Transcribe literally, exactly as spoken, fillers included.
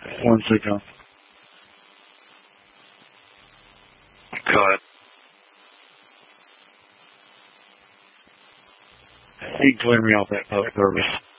One second. Go ahead. He cleared me off that public service.